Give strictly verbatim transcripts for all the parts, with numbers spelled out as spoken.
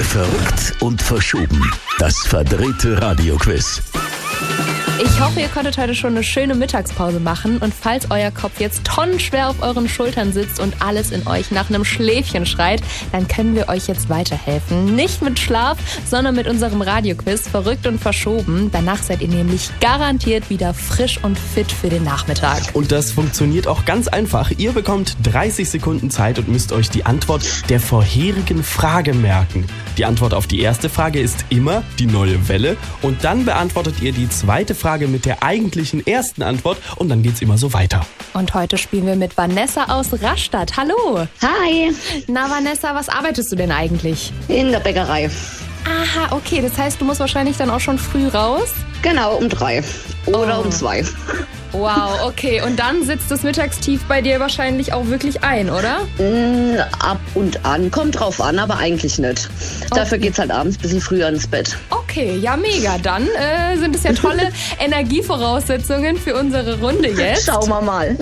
Verrückt und verschoben. Das verdrehte Radioquiz. Ich hoffe, ihr konntet heute schon eine schöne Mittagspause machen und falls euer Kopf jetzt tonnenschwer auf euren Schultern sitzt und alles in euch nach einem Schläfchen schreit, dann können wir euch jetzt weiterhelfen. Nicht mit Schlaf, sondern mit unserem Radioquiz Verrückt und verschoben. Danach seid ihr nämlich garantiert wieder frisch und fit für den Nachmittag. Und das funktioniert auch ganz einfach. Ihr bekommt dreißig Sekunden Zeit und müsst euch die Antwort der vorherigen Frage merken. Die Antwort auf die erste Frage ist immer die neue Welle und dann beantwortet ihr die zweite Frage mit der eigentlichen ersten Antwort und dann geht's immer so weiter. Und heute spielen wir mit Vanessa aus Rastatt. Hallo! Hi! Na Vanessa, was arbeitest du denn eigentlich? In der Bäckerei. Aha, okay, das heißt, du musst wahrscheinlich dann auch schon früh raus? Genau, um drei. Oder Oh. um zwei. Wow, okay. Und dann sitzt das Mittagstief bei dir wahrscheinlich auch wirklich ein, oder? Mm, ab und an. Kommt drauf an, aber eigentlich nicht. Dafür Okay. geht's halt abends ein bisschen früher ins Bett. Okay, ja mega. Dann äh, sind es ja tolle Energievoraussetzungen für unsere Runde jetzt. Schauen wir mal.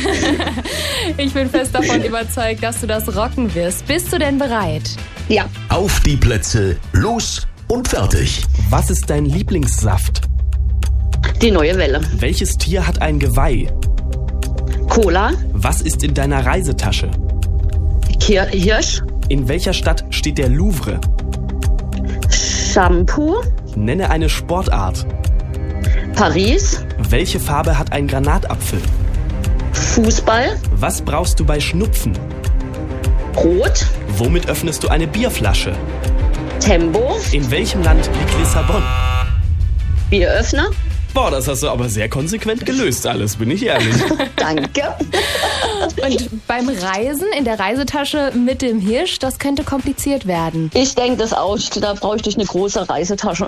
Ich bin fest davon überzeugt, dass du das rocken wirst. Bist du denn bereit? Ja, Auf die Plätze, los und fertig. Was ist dein Lieblingssaft? die neue Welle. Welches Tier hat ein Geweih? Cola, Was ist in deiner Reisetasche? Kir Hirsch, In welcher Stadt steht der Louvre? Shampoo, Nenne eine Sportart. Paris, Welche Farbe hat ein Granatapfel? Fußball, Was brauchst du bei Schnupfen? Rot, Womit öffnest du eine Bierflasche? Tempo, In welchem Land liegt Lissabon? Bieröffner. Boah, das hast du aber sehr konsequent gelöst alles, bin ich ehrlich. Danke. Und beim Reisen in der Reisetasche mit dem Hirsch, das könnte kompliziert werden. Ich denke das aus. Da bräuchte ich eine große Reisetasche.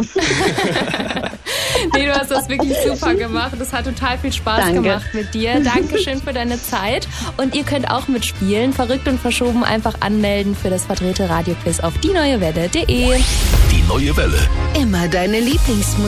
Nee, du hast das wirklich super gemacht. Es hat total viel Spaß Danke. gemacht mit dir. Dankeschön für deine Zeit. Und ihr könnt auch mitspielen. Verrückt und verschoben einfach anmelden für das verdrehte Radioquiz auf die neue welle punkt de. Die neue Welle. Immer deine Lieblingsmusik.